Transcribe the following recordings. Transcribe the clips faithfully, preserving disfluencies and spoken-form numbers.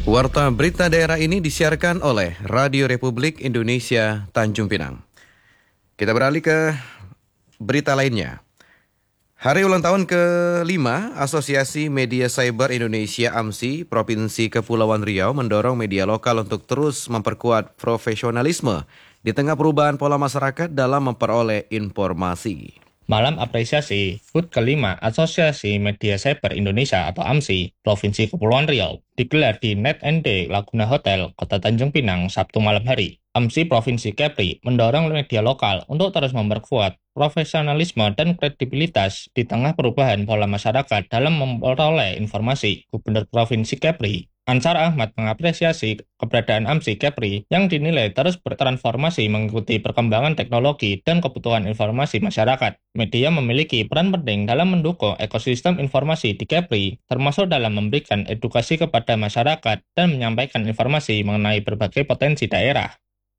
Warta berita daerah ini disiarkan oleh Radio Republik Indonesia Tanjung Pinang. Kita beralih ke berita lainnya. Hari ulang tahun kelima Asosiasi Media Cyber Indonesia A M S I Provinsi Kepulauan Riau mendorong media lokal untuk terus memperkuat profesionalisme di tengah perubahan pola masyarakat dalam memperoleh informasi. Malam apresiasi H U T kelima Asosiasi Media Cyber Indonesia atau A M S I Provinsi Kepulauan Riau digelar di Net and Day Laguna Hotel, Kota Tanjung Pinang, Sabtu malam hari. A M S I Provinsi Kepri mendorong media lokal untuk terus memperkuat profesionalisme dan kredibilitas di tengah perubahan pola masyarakat dalam memperoleh informasi. Gubernur Provinsi Kepri, Ansar Ahmad, mengapresiasi keberadaan A M S I Kepri yang dinilai terus bertransformasi mengikuti perkembangan teknologi dan kebutuhan informasi masyarakat. Media memiliki peran penting dalam mendukung ekosistem informasi di Kepri, termasuk dalam memberikan edukasi kepada masyarakat dan menyampaikan informasi mengenai berbagai potensi daerah.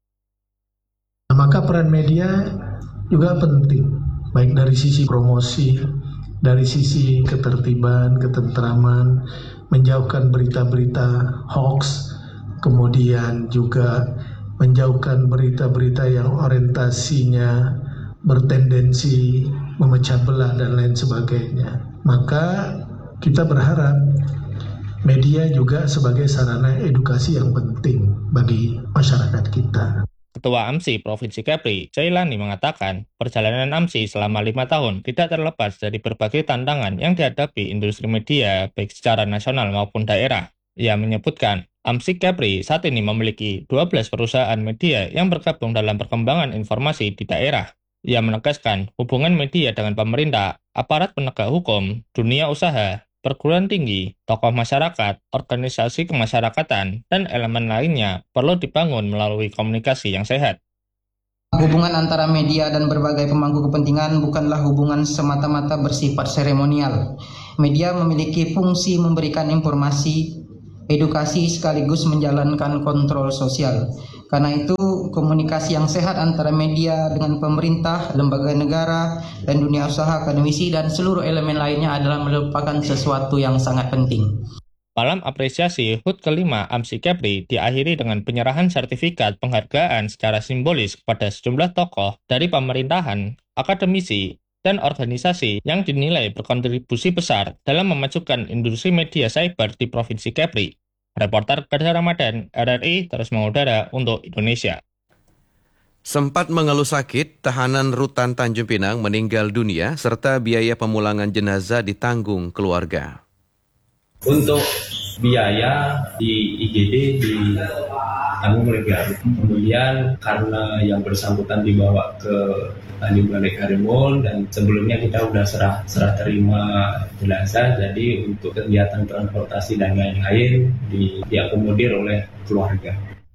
Maka peran media juga penting, baik dari sisi promosi, dari sisi ketertiban, ketentraman, menjauhkan berita-berita hoax, kemudian juga menjauhkan berita-berita yang orientasinya bertendensi memecah belah dan lain sebagainya. Maka kita berharap media juga sebagai sarana edukasi yang penting bagi masyarakat kita. Ketua A M S I Provinsi Kepri, Jailani, mengatakan perjalanan A M S I selama lima tahun tidak terlepas dari berbagai tantangan yang dihadapi industri media baik secara nasional maupun daerah. Ia menyebutkan A M S I Kepri saat ini memiliki dua belas perusahaan media yang bergabung dalam perkembangan informasi di daerah. Ia menegaskan hubungan media dengan pemerintah, aparat penegak hukum, dunia usaha, perguruan tinggi, tokoh masyarakat, organisasi kemasyarakatan, dan elemen lainnya perlu dibangun melalui komunikasi yang sehat. Hubungan antara media dan berbagai pemangku kepentingan bukanlah hubungan semata-mata bersifat seremonial. Media memiliki fungsi memberikan informasi, edukasi sekaligus menjalankan kontrol sosial. Karena itu, komunikasi yang sehat antara media dengan pemerintah, lembaga negara, dan dunia usaha, akademisi, dan seluruh elemen lainnya adalah merupakan sesuatu yang sangat penting. Malam apresiasi H U T kelima A M S I Kepri diakhiri dengan penyerahan sertifikat penghargaan secara simbolis kepada sejumlah tokoh dari pemerintahan, akademisi, dan organisasi yang dinilai berkontribusi besar dalam memajukan industri media cyber di Provinsi Kepri. Reporter Gadah Ramadan, R R I, terus mengudara untuk Indonesia. Sempat mengeluh sakit, tahanan rutan Tanjung Pinang meninggal dunia serta biaya pemulangan jenazah ditanggung keluarga. Untuk biaya di I G D ditanggung oleh pihak. Kemudian karena yang bersangkutan dibawa ke Tanjung Balai Karimun dan sebelumnya kita sudah serah serah terima jenazah, jadi untuk kegiatan transportasi dan lain-lain di, diakomodir oleh keluarga.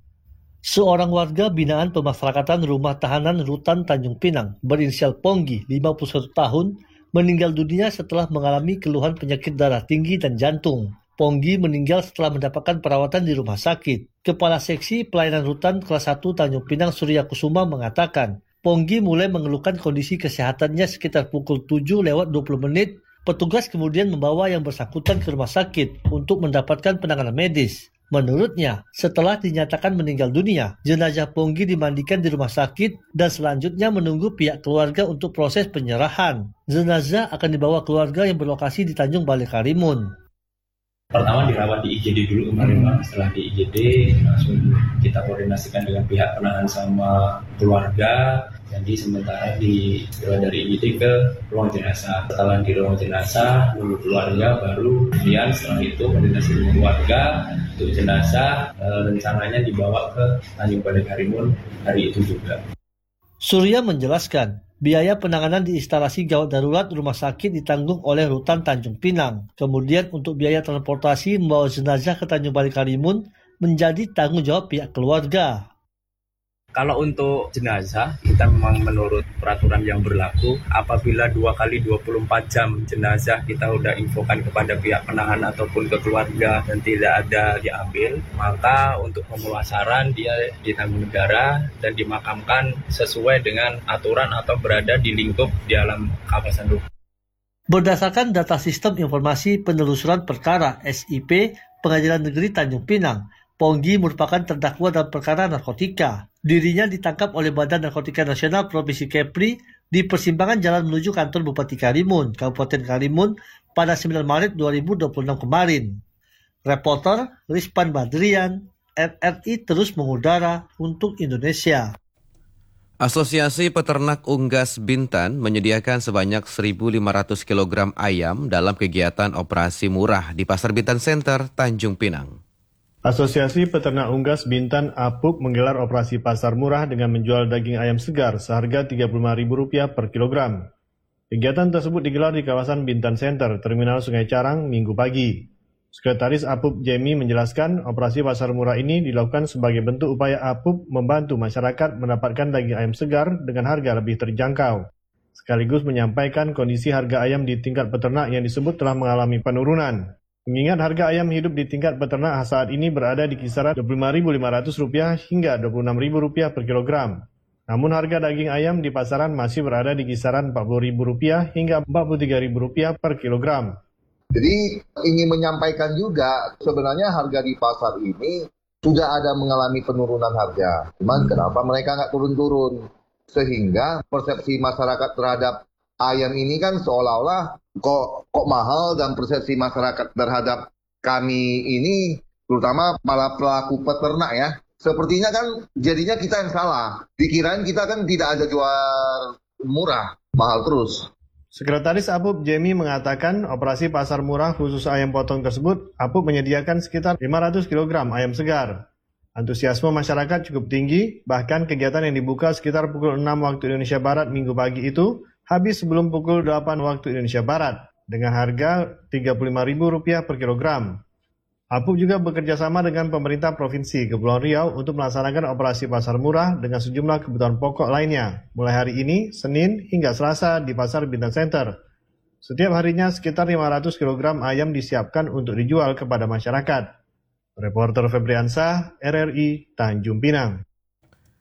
Seorang warga binaan pemasyarakatan rumah tahanan rutan Tanjung Pinang berinisial Ponggi, lima puluh satu tahun, meninggal dunia setelah mengalami keluhan penyakit darah tinggi dan jantung. Ponggi meninggal setelah mendapatkan perawatan di rumah sakit. Kepala Seksi Pelayanan Rutan Kelas satu Tanjung Pinang Surya Kusuma mengatakan, Ponggi mulai mengeluhkan kondisi kesehatannya sekitar pukul tujuh lewat dua puluh menit. Petugas kemudian membawa yang bersangkutan ke rumah sakit untuk mendapatkan penanganan medis. Menurutnya, setelah dinyatakan meninggal dunia, jenazah Ponggi dimandikan di rumah sakit dan selanjutnya menunggu pihak keluarga untuk proses penyerahan. Jenazah akan dibawa keluarga yang berlokasi di Tanjung Balai Karimun. Pertama dirawat di I G D dulu kemarin, hmm. Setelah di I G D langsung kita koordinasikan dengan pihak penahan sama keluarga. Jadi sementara di dari I G D ke ruang jenazah. Setelah di ruang jenazah nunggu keluarga baru kemudian setelah itu koordinasi dengan keluarga untuk jenazah e, rencananya dibawa ke Tanjung Balai Karimun hari itu juga. Surya menjelaskan, biaya penanganan di instalasi gawat darurat rumah sakit ditanggung oleh Rutan Tanjung Pinang. Kemudian untuk biaya transportasi membawa jenazah ke Tanjung Balai Karimun menjadi tanggung jawab pihak keluarga. Kalau untuk jenazah, kita memang menurut peraturan yang berlaku, apabila dua kali dua puluh empat jam jenazah kita sudah infokan kepada pihak penahan ataupun ke keluarga dan tidak ada diambil, maka untuk pemulasaran dia ditanggung negara dan dimakamkan sesuai dengan aturan atau berada di lingkup di alam kawasan rumah. Berdasarkan data Sistem Informasi Penelusuran Perkara S I P, Pengadilan Negeri Tanjung Pinang. Ponggi merupakan terdakwa dalam perkara narkotika. Dirinya ditangkap oleh Badan Narkotika Nasional Provinsi Kepri di persimpangan jalan menuju kantor Bupati Karimun, Kabupaten Karimun pada sembilan Maret dua ribu dua puluh enam kemarin. Reporter Rizpan Badrian, R R I terus mengudara untuk Indonesia. Asosiasi Peternak Unggas Bintan menyediakan sebanyak seribu lima ratus kilogram ayam dalam kegiatan operasi murah di Pasar Bintan Center, Tanjung Pinang. Asosiasi Peternak Unggas Bintan A P U K menggelar operasi pasar murah dengan menjual daging ayam segar seharga tiga puluh lima ribu rupiah per kilogram. Kegiatan tersebut digelar di kawasan Bintan Center, Terminal Sungai Carang, Minggu pagi. Sekretaris A P U K Jamie menjelaskan operasi pasar murah ini dilakukan sebagai bentuk upaya A P U K membantu masyarakat mendapatkan daging ayam segar dengan harga lebih terjangkau. Sekaligus menyampaikan kondisi harga ayam di tingkat peternak yang disebut telah mengalami penurunan. Mengingat harga ayam hidup di tingkat peternak saat ini berada di kisaran dua puluh lima ribu lima ratus rupiah hingga dua puluh enam ribu rupiah per kilogram. Namun harga daging ayam di pasaran masih berada di kisaran empat puluh ribu rupiah hingga empat puluh tiga ribu rupiah per kilogram. Jadi ingin menyampaikan juga sebenarnya harga di pasar ini sudah ada mengalami penurunan harga. Cuman kenapa mereka nggak turun-turun? Sehingga persepsi masyarakat terhadap ayam ini kan seolah-olah kok kok mahal, dan persepsi masyarakat terhadap kami ini, terutama para pelaku peternak ya, sepertinya kan jadinya kita yang salah. Dikirain kita kan tidak ada jual murah, mahal terus. Sekretaris A P U K Jamie mengatakan operasi pasar murah khusus ayam potong tersebut A P U K menyediakan sekitar lima ratus kilogram ayam segar. Antusiasme masyarakat cukup tinggi, bahkan kegiatan yang dibuka sekitar pukul enam waktu Indonesia Barat minggu pagi itu habis sebelum pukul delapan waktu Indonesia Barat dengan harga tiga puluh lima ribu rupiah per kilogram. A P U K juga bekerja sama dengan pemerintah Provinsi Kepulauan Riau untuk melaksanakan operasi pasar murah dengan sejumlah kebutuhan pokok lainnya, mulai hari ini, Senin hingga Selasa di Pasar Bintan Center. Setiap harinya sekitar lima ratus kilogram ayam disiapkan untuk dijual kepada masyarakat. Reporter Febriansah, R R I, Tanjung Pinang.